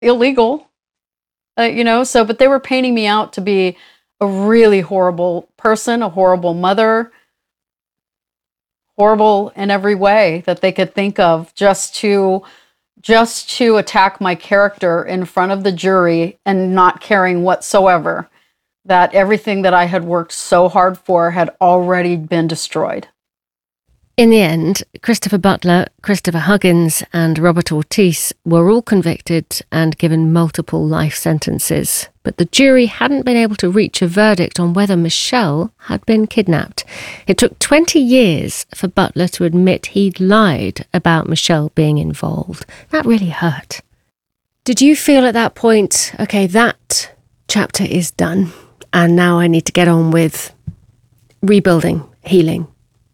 illegal, so, but they were painting me out to be a really horrible person, a horrible mother, horrible in every way that they could think of, just to attack my character in front of the jury, and not caring whatsoever that everything that I had worked so hard for had already been destroyed. In the end, Christopher Butler, Christopher Huggins, and Robert Ortiz were all convicted and given multiple life sentences. But the jury hadn't been able to reach a verdict on whether Michelle had been kidnapped. It took 20 years for Butler to admit he'd lied about Michelle being involved. That really hurt. Did you feel at that point, okay, that chapter is done, and now I need to get on with rebuilding, healing?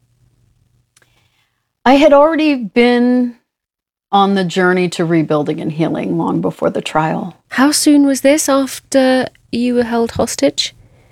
I had already been on the journey to rebuilding and healing long before the trial. How soon was this after you were held hostage?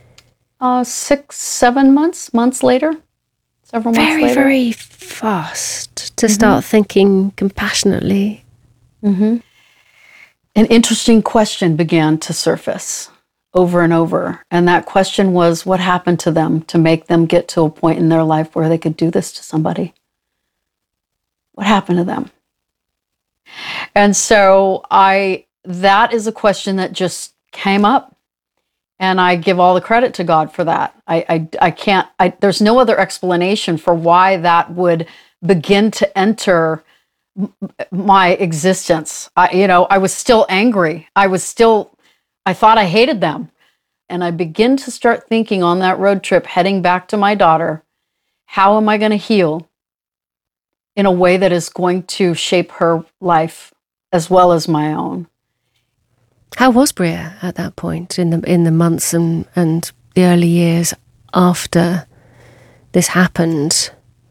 6-7 months later. Several months later. Very fast to start thinking compassionately. Mm-hmm. An interesting question began to surface over and over. And that question was, what happened to them to make them get to a point in their life where they could do this to somebody? What happened to them? And so that is a question that just came up, and I give all the credit to God for that. There's no other explanation for why that would begin to enter my existence. I was still angry. I thought I hated them. And I begin to start thinking on that road trip, heading back to my daughter, how am I going to heal in a way that is going to shape her life as well as my own? How was Bria at that point in the months and the early years after this happened?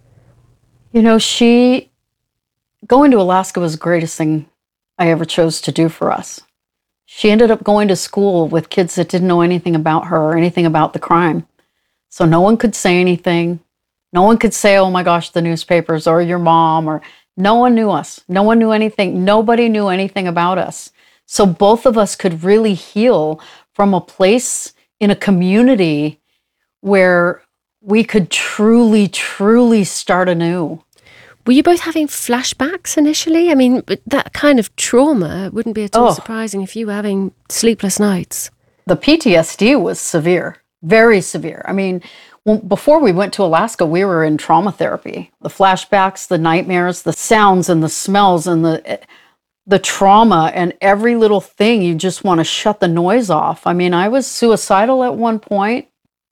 Going to Alaska was the greatest thing I ever chose to do for us. She ended up going to school with kids that didn't know anything about her or anything about the crime. So no one could say anything. No one could say, oh my gosh, the newspapers or your mom, or no one knew us. No one knew anything. Nobody knew anything about us. So both of us could really heal from a place in a community where we could truly, truly start anew. Were you both having flashbacks initially? I mean, that kind of trauma wouldn't be at all surprising if you were having sleepless nights. The PTSD was severe, very severe. I mean, before we went to Alaska, we were in trauma therapy. The flashbacks, the nightmares, the sounds and the smells and the trauma and every little thing, you just want to shut the noise off. I mean, I was suicidal at one point,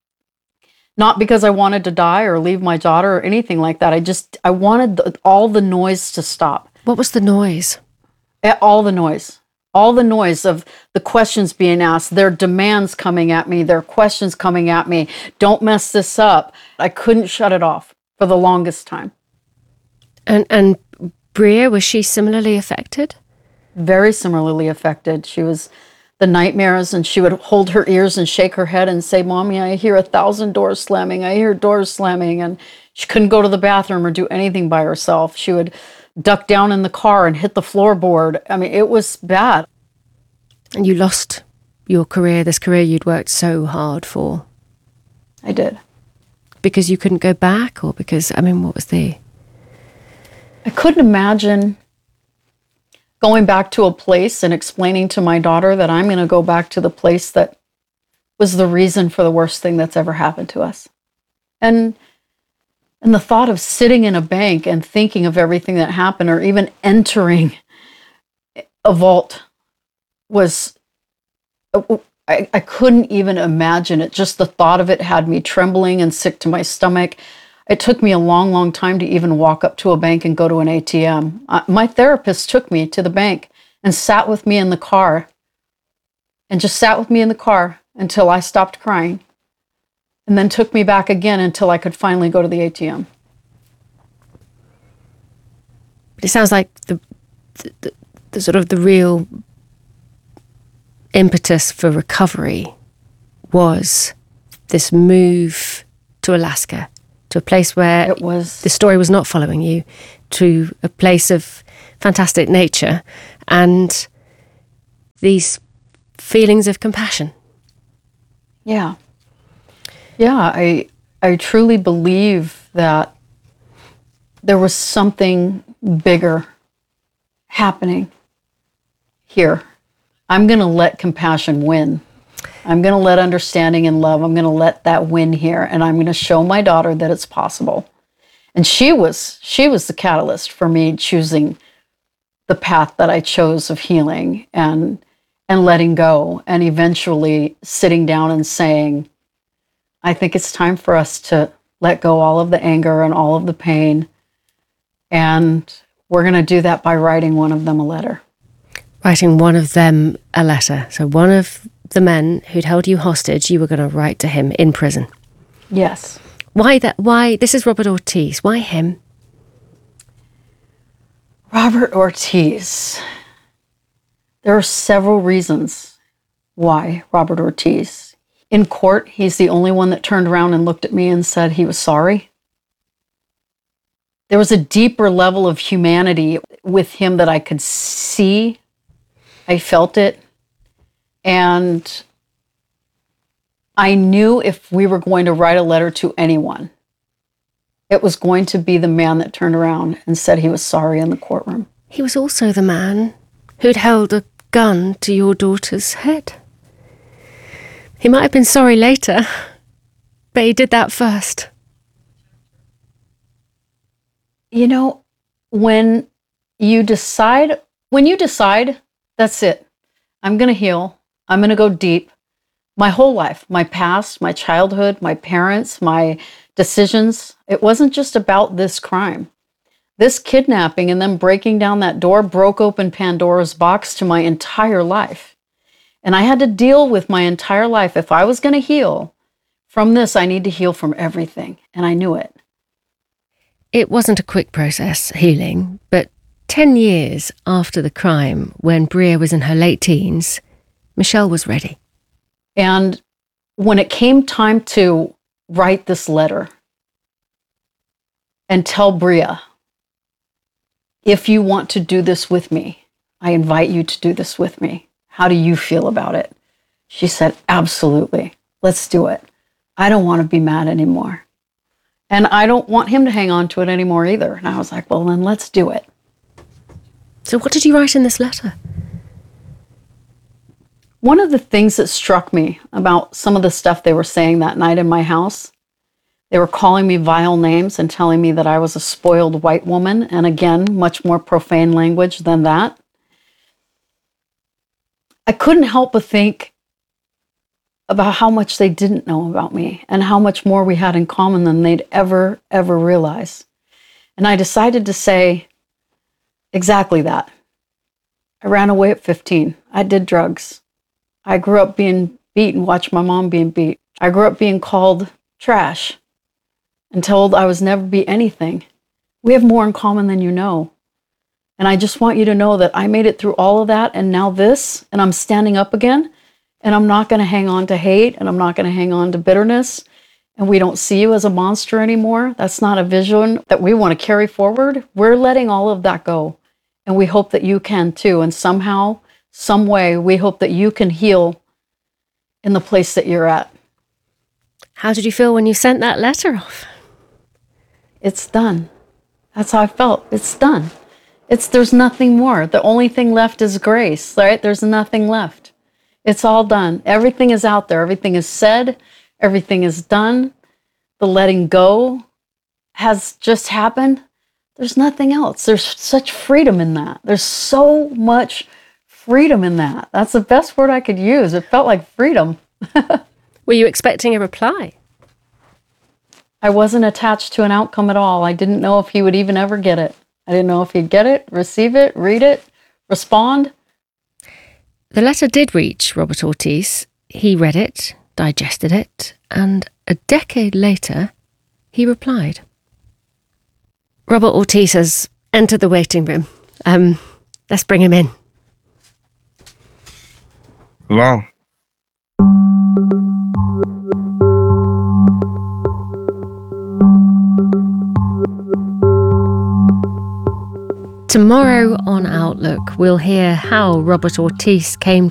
not because I wanted to die or leave my daughter or anything like that. I wanted all the noise to stop. What was the noise? All the noise. All the noise of the questions being asked, their demands coming at me, their questions coming at me. Don't mess this up. I couldn't shut it off for the longest time. And Bria, was she similarly affected? Very similarly affected. She was the nightmares, and she would hold her ears and shake her head and say, Mommy, I hear 1,000 doors slamming. I hear doors slamming. And she couldn't go to the bathroom or do anything by herself. She would duck down in the car and hit the floorboard. I mean, it was bad. And you lost your career, this career you'd worked so hard for. I did. Because you couldn't go back, or because, what was I couldn't imagine going back to a place and explaining to my daughter that I'm going to go back to the place that was the reason for the worst thing that's ever happened to us. And the thought of sitting in a bank and thinking of everything that happened, or even entering a vault, was, I couldn't even imagine it. Just the thought of it had me trembling and sick to my stomach. It took me a long, long time to even walk up to a bank and go to an ATM. My therapist took me to the bank and sat with me in the car, and just sat with me in the car until I stopped crying, and then took me back again until I could finally go to the ATM. But it sounds like the sort of the real impetus for recovery was this move to Alaska, to a place where the story was not following you, to a place of fantastic nature. And these feelings of compassion. Yeah. Yeah, I truly believe that there was something bigger happening here. I'm going to let compassion win. I'm going to let understanding and love, I'm going to let that win here. And I'm going to show my daughter that it's possible. And she was the catalyst for me choosing the path that I chose of healing and letting go, and eventually sitting down and saying, I think it's time for us to let go all of the anger and all of the pain. And we're going to do that by writing one of them a letter. Writing one of them a letter. So one of the men who'd held you hostage, you were going to write to him in prison. Yes. Why that? Why? This is Robert Ortiz. Why him? Robert Ortiz. There are several reasons why Robert Ortiz. In court, he's the only one that turned around and looked at me and said he was sorry. There was a deeper level of humanity with him that I could see. I felt it. And I knew if we were going to write a letter to anyone, it was going to be the man that turned around and said he was sorry in the courtroom. He was also the man who'd held a gun to your daughter's head. He might have been sorry later, but he did that first. You know, when you decide, that's it. I'm going to heal. I'm going to go deep. My whole life, my past, my childhood, my parents, my decisions, it wasn't just about this crime. This kidnapping and then breaking down that door broke open Pandora's box to my entire life. And I had to deal with my entire life. If I was going to heal from this, I need to heal from everything. And I knew it. It wasn't a quick process, healing, but 10 years after the crime, when Bria was in her late teens, Michelle was ready. And when it came time to write this letter and tell Bria, if you want to do this with me, I invite you to do this with me. How do you feel about it? She said, absolutely. Let's do it. I don't want to be mad anymore. And I don't want him to hang on to it anymore either. And I was like, well, then let's do it. So what did you write in this letter? One of the things that struck me about some of the stuff they were saying that night in my house, they were calling me vile names and telling me that I was a spoiled white woman. And again, much more profane language than that. I couldn't help but think about how much they didn't know about me and how much more we had in common than they'd ever realize. And I decided to say exactly that. I ran away at 15. I did drugs. I grew up being beat and watched my mom being beat. I grew up being called trash and told I was never be anything. We have more in common than you know. And I just want you to know that I made it through all of that and now this, and I'm standing up again, and I'm not going to hang on to hate, and I'm not going to hang on to bitterness, and we don't see you as a monster anymore. That's not a vision that we want to carry forward. We're letting all of that go, and we hope that you can too. And somehow, some way, we hope that you can heal in the place that you're at. How did you feel when you sent that letter off? It's done. That's how I felt. It's done. There's nothing more. The only thing left is grace, right? There's nothing left. It's all done. Everything is out there. Everything is said. Everything is done. The letting go has just happened. There's nothing else. There's such freedom in that. There's so much freedom in that. That's the best word I could use. It felt like freedom. Were you expecting a reply? I wasn't attached to an outcome at all. I didn't know if he would even ever get it. I didn't know if he'd get it, receive it, read it, respond. The letter did reach Robert Ortiz. He read it, digested it, and a decade later, he replied. Robert Ortiz has entered the waiting room. Let's bring him in. Hello. Tomorrow on Outlook, we'll hear how Robert Ortiz came